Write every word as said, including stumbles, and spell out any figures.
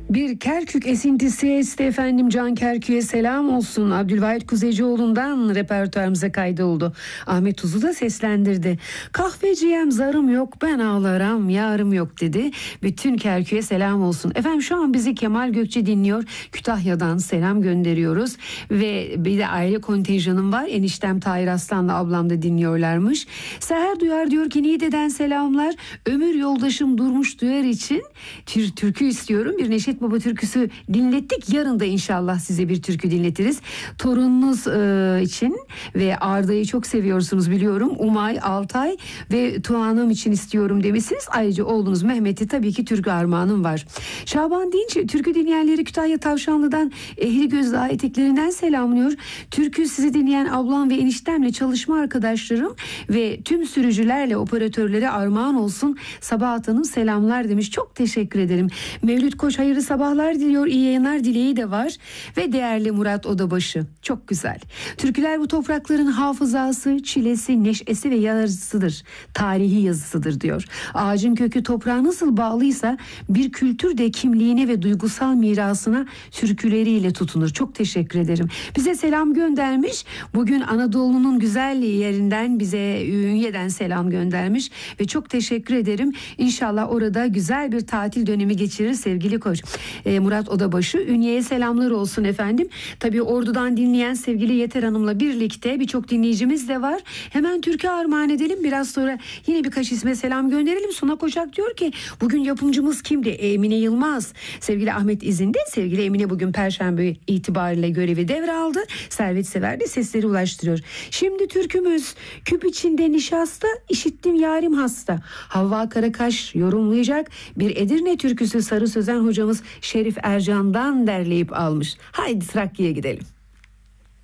Bir Kerkük esintisi esti efendim. Can Kerkük'e selam olsun. Abdülvahit Kuzeycioğlu'ndan repertuarımıza kaydoldu. Ahmet Tuzlu da seslendirdi. Kahveciyem zarım yok, ben ağlarım yarım yok dedi. Bütün Kerkük'e selam olsun. Efendim şu an bizi Kemal Gökçe dinliyor. Kütahya'dan selam gönderiyoruz. Ve bir de aile kontenjanım var. Eniştem Tahir Aslan'la ablam da dinliyorlarmış. Seher Duyar diyor ki Niğde'den selamlar. Ömür yoldaşım Durmuş Duyar için tür türkü istiyorum. Bir Neşet Baba türküsü dinlettik. Yarın da inşallah size bir türkü dinletiriz. Torununuz e, için ve Arda'yı çok seviyorsunuz biliyorum. Umay, Altay ve Tuğan'ım için istiyorum demişsiniz. Ayrıca oğlunuz Mehmet'i tabii ki türkü armağanım var. Şaban Dinç türkü dinleyenleri Kütahya Tavşanlı'dan Ehli Göz Dağı eteklerinden selamlıyor. Türkü sizi dinleyen ablam ve eniştemle çalışma arkadaşlarım ve tüm sürücülerle operatörlere armağan olsun. Sabahat Hanım selamlar demiş. Çok teşekkür ederim. Mevlüt Koç hayırlı sabahlar diliyor. İyi yayınlar dileği de var. Ve değerli Murat Odabaşı. Çok güzel. Türküler bu toprakların hafızası, çilesi, neşesi ve yazısıdır. Tarihi yazısıdır diyor. Ağacın kökü toprağa nasıl bağlıysa bir kültür de kimliğine ve duygusal mirasına türküleriyle tutunur. Çok teşekkür ederim. Bize selam göndermiş. Bugün Anadolu'nun güzel yerinden bize Ünye'den selam göndermiş. Ve çok teşekkür ederim. İnşallah orada güzel bir tatil dönemi geçirir sevgili Koç. Ee, Murat Odabaşı. Ünye'ye selamlar olsun efendim. Tabii Ordu'dan dinleyen sevgili Yeter Hanım'la birlikte birçok dinleyicimiz de var. Hemen türkü armağan edelim. Biraz sonra yine birkaç isme selam gönderelim. Suna Koçak diyor ki bugün yapımcımız kimdi? Emine Yılmaz. Sevgili Ahmet izinde. Sevgili Emine bugün Perşembe itibariyle görevi devraldı. Servet Sever de sesleri ulaştırıyor. Şimdi türkümüz küp içinde nişasta işittim yarim hasta. Havva Karakaş yorumlayacak bir Edirne türküsü Sarı Sözen hocamız Şerif Ercan'dan derleyip almış. Haydi Trakya'ya gidelim.